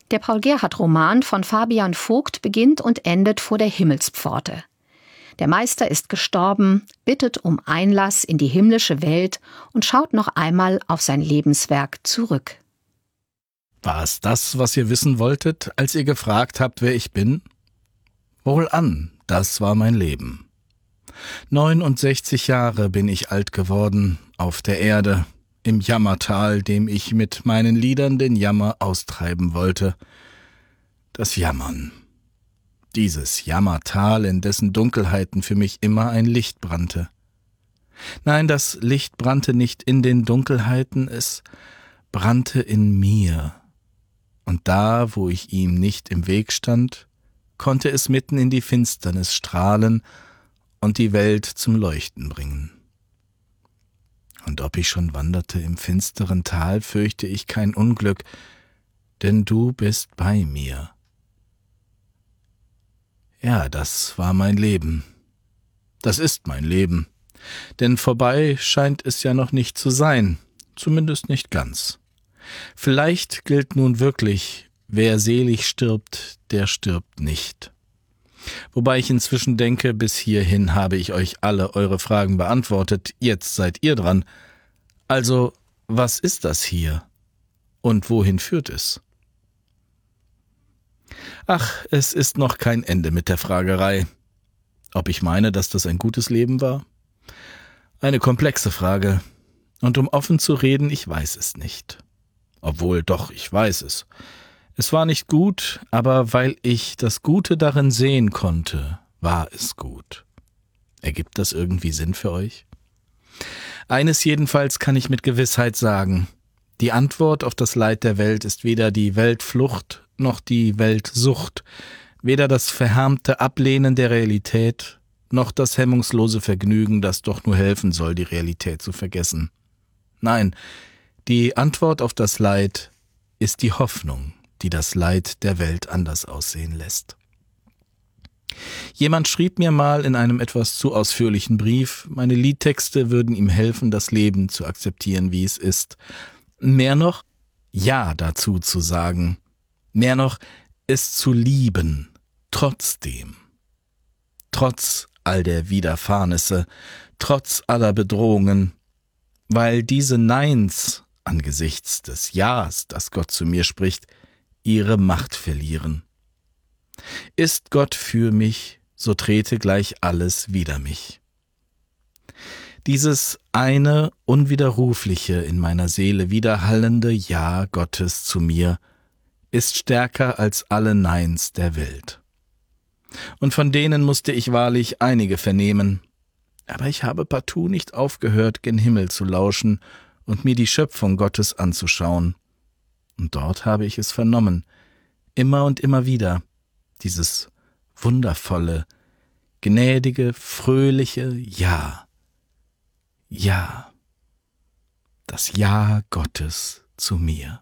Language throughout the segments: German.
Der Paul-Gerhardt-Roman von Fabian Vogt beginnt und endet vor der Himmelspforte. Der Meister ist gestorben, bittet um Einlass in die himmlische Welt und schaut noch einmal auf sein Lebenswerk zurück. War es das, was ihr wissen wolltet, als ihr gefragt habt, wer ich bin? Wohlan, das war mein Leben. 69 Jahre bin ich alt geworden, auf der Erde, im Jammertal, dem ich mit meinen Liedern den Jammer austreiben wollte. Das Jammern. Dieses Jammertal, in dessen Dunkelheiten für mich immer ein Licht brannte. Nein, das Licht brannte nicht in den Dunkelheiten, es brannte in mir. Und da, wo ich ihm nicht im Weg stand, konnte es mitten in die Finsternis strahlen und die Welt zum Leuchten bringen. Und ob ich schon wanderte im finsteren Tal, fürchte ich kein Unglück, denn du bist bei mir. Ja, das war mein Leben. Das ist mein Leben. Denn vorbei scheint es ja noch nicht zu sein, zumindest nicht ganz. Vielleicht gilt nun wirklich, wer selig stirbt, der stirbt nicht. Wobei ich inzwischen denke, bis hierhin habe ich euch alle eure Fragen beantwortet, jetzt seid ihr dran. Also, was ist das hier? Und wohin führt es? Ach, es ist noch kein Ende mit der Fragerei. Ob ich meine, dass das ein gutes Leben war? Eine komplexe Frage. Und um offen zu reden, ich weiß es nicht. Obwohl, doch, ich weiß es. Es war nicht gut, aber weil ich das Gute darin sehen konnte, war es gut. Ergibt das irgendwie Sinn für euch? Eines jedenfalls kann ich mit Gewissheit sagen. Die Antwort auf das Leid der Welt ist weder die Weltflucht noch die Weltsucht, weder das verhärmte Ablehnen der Realität, noch das hemmungslose Vergnügen, das doch nur helfen soll, die Realität zu vergessen. Nein, die Antwort auf das Leid ist die Hoffnung, die das Leid der Welt anders aussehen lässt. Jemand schrieb mir mal in einem etwas zu ausführlichen Brief, meine Liedtexte würden ihm helfen, das Leben zu akzeptieren, wie es ist. Mehr noch, Ja dazu zu sagen. Mehr noch, es zu lieben, trotzdem. Trotz all der Widerfahrnisse, trotz aller Bedrohungen, weil diese Neins angesichts des Ja's, das Gott zu mir spricht, ihre Macht verlieren. Ist Gott für mich, so trete gleich alles wider mich. Dieses eine unwiderrufliche, in meiner Seele widerhallende Ja Gottes zu mir ist stärker als alle Neins der Welt. Und von denen musste ich wahrlich einige vernehmen, aber ich habe partout nicht aufgehört, gen Himmel zu lauschen und mir die Schöpfung Gottes anzuschauen. Und dort habe ich es vernommen, immer und immer wieder, dieses wundervolle, gnädige, fröhliche Ja. Ja, das Ja Gottes zu mir.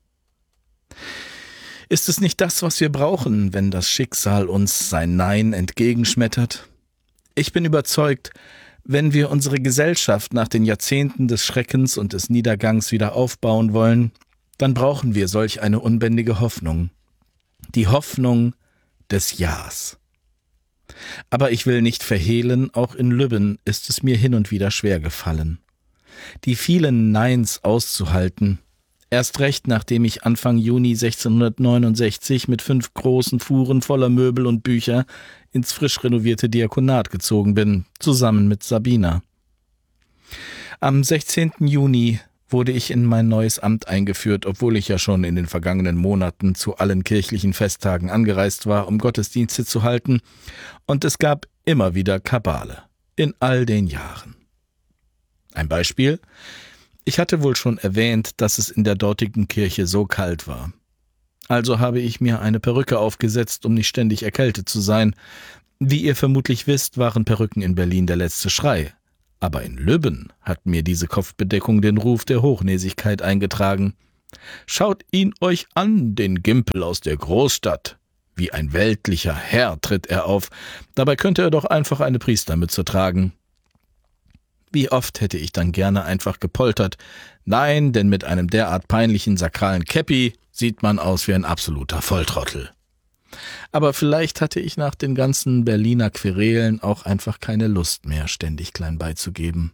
Ist es nicht das, was wir brauchen, wenn das Schicksal uns sein Nein entgegenschmettert? Ich bin überzeugt, wenn wir unsere Gesellschaft nach den Jahrzehnten des Schreckens und des Niedergangs wieder aufbauen wollen, dann brauchen wir solch eine unbändige Hoffnung. Die Hoffnung des Ja's. Aber ich will nicht verhehlen, auch in Lübben ist es mir hin und wieder schwer gefallen. Die vielen Neins auszuhalten, erst recht nachdem ich Anfang Juni 1669 mit 5 großen Fuhren voller Möbel und Bücher ins frisch renovierte Diakonat gezogen bin, zusammen mit Sabina. Am 16. Juni wurde ich in mein neues Amt eingeführt, obwohl ich ja schon in den vergangenen Monaten zu allen kirchlichen Festtagen angereist war, um Gottesdienste zu halten, und es gab immer wieder Kabale, in all den Jahren. Ein Beispiel: Ich hatte wohl schon erwähnt, dass es in der dortigen Kirche so kalt war. Also habe ich mir eine Perücke aufgesetzt, um nicht ständig erkältet zu sein. Wie ihr vermutlich wisst, waren Perücken in Berlin der letzte Schrei. Aber in Lübben hat mir diese Kopfbedeckung den Ruf der Hochnäsigkeit eingetragen. Schaut ihn euch an, den Gimpel aus der Großstadt. Wie ein weltlicher Herr tritt er auf. Dabei könnte er doch einfach eine Priestermütze tragen. Wie oft hätte ich dann gerne einfach gepoltert. Nein, denn mit einem derart peinlichen sakralen Käppi sieht man aus wie ein absoluter Volltrottel. Aber vielleicht hatte ich nach den ganzen Berliner Querelen auch einfach keine Lust mehr, ständig klein beizugeben.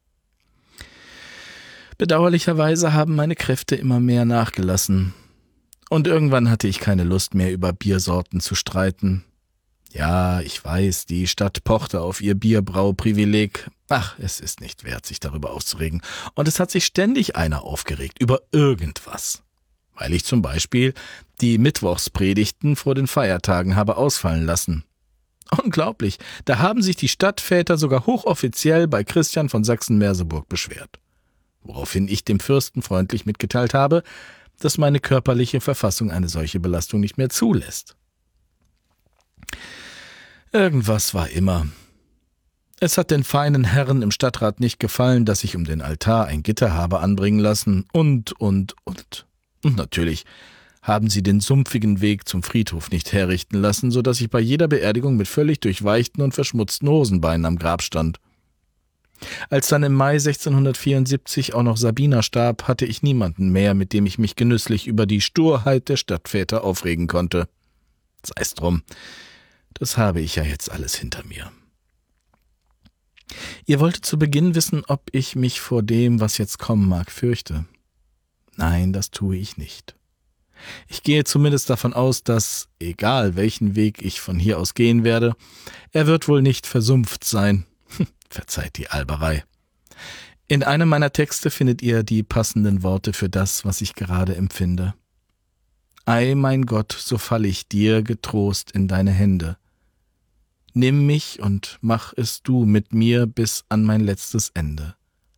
Bedauerlicherweise haben meine Kräfte immer mehr nachgelassen. Und irgendwann hatte ich keine Lust mehr, über Biersorten zu streiten. Ja, ich weiß, die Stadt pochte auf ihr Bierbrauprivileg. Ach, es ist nicht wert, sich darüber aufzuregen. Und es hat sich ständig einer aufgeregt über irgendwas. Weil ich zum Beispiel die Mittwochspredigten vor den Feiertagen habe ausfallen lassen. Unglaublich, da haben sich die Stadtväter sogar hochoffiziell bei Christian von Sachsen-Merseburg beschwert. Woraufhin ich dem Fürsten freundlich mitgeteilt habe, dass meine körperliche Verfassung eine solche Belastung nicht mehr zulässt. Irgendwas war immer. Es hat den feinen Herren im Stadtrat nicht gefallen, dass ich um den Altar ein Gitter habe anbringen lassen und. Und natürlich haben sie den sumpfigen Weg zum Friedhof nicht herrichten lassen, so dass ich bei jeder Beerdigung mit völlig durchweichten und verschmutzten Hosenbeinen am Grab stand. Als dann im Mai 1674 auch noch Sabina starb, hatte ich niemanden mehr, mit dem ich mich genüsslich über die Sturheit der Stadtväter aufregen konnte. Sei's drum, das habe ich ja jetzt alles hinter mir. Ihr wolltet zu Beginn wissen, ob ich mich vor dem, was jetzt kommen mag, fürchte. Nein, das tue ich nicht. Ich gehe zumindest davon aus, dass, egal welchen Weg ich von hier aus gehen werde, er wird wohl nicht versumpft sein. Verzeiht die Alberei. In einem meiner Texte findet ihr die passenden Worte für das, was ich gerade empfinde. Ei, mein Gott, so fall ich dir getrost in deine Hände. Nimm mich und mach es du mit mir bis an mein letztes Ende.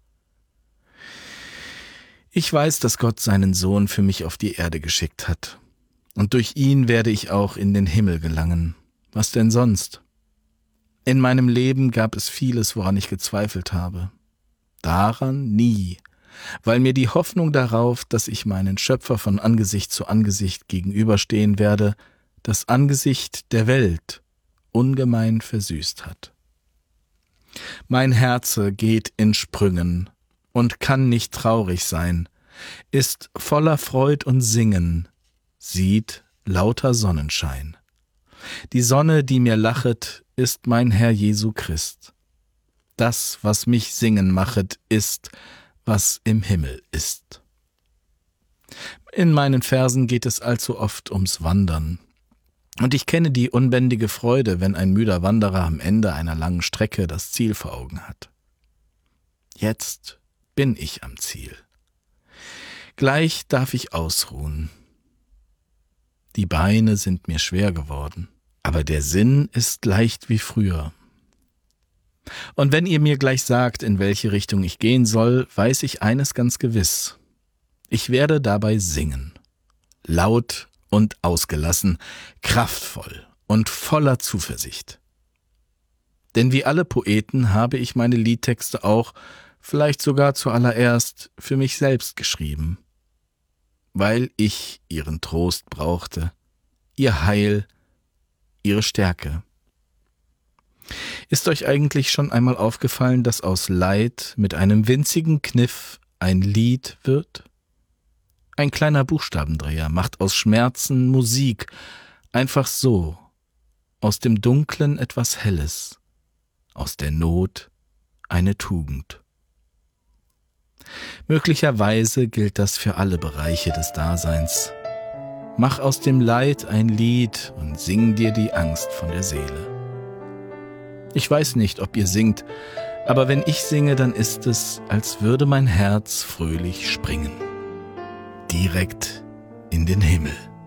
Ich weiß, dass Gott seinen Sohn für mich auf die Erde geschickt hat. Und durch ihn werde ich auch in den Himmel gelangen. Was denn sonst? In meinem Leben gab es vieles, woran ich gezweifelt habe. Daran nie, weil mir die Hoffnung darauf, dass ich meinen Schöpfer von Angesicht zu Angesicht gegenüberstehen werde, das Angesicht der Welt ungemein versüßt hat. Mein Herze geht in Sprüngen und kann nicht traurig sein, ist voller Freud und Singen, sieht lauter Sonnenschein. Die Sonne, die mir lachet, ist mein Herr Jesu Christ. Das, was mich singen machet, ist, was im Himmel ist. In meinen Versen geht es allzu oft ums Wandern. Und ich kenne die unbändige Freude, wenn ein müder Wanderer am Ende einer langen Strecke das Ziel vor Augen hat. Jetzt bin ich am Ziel. Gleich darf ich ausruhen. Die Beine sind mir schwer geworden, aber der Sinn ist leicht wie früher. Und wenn ihr mir gleich sagt, in welche Richtung ich gehen soll, weiß ich eines ganz gewiss. Ich werde dabei singen. Laut und ausgelassen, kraftvoll und voller Zuversicht. Denn wie alle Poeten habe ich meine Liedtexte auch, vielleicht sogar zuallererst, für mich selbst geschrieben. Weil ich ihren Trost brauchte, ihr Heil, ihre Stärke. Ist euch eigentlich schon einmal aufgefallen, dass aus Leid mit einem winzigen Kniff ein Lied wird? Ein kleiner Buchstabendreher macht aus Schmerzen Musik, einfach so, aus dem Dunklen etwas Helles, aus der Not eine Tugend. Möglicherweise gilt das für alle Bereiche des Daseins. Mach aus dem Leid ein Lied und sing dir die Angst von der Seele. Ich weiß nicht, ob ihr singt, aber wenn ich singe, dann ist es, als würde mein Herz fröhlich springen. Direkt in den Himmel.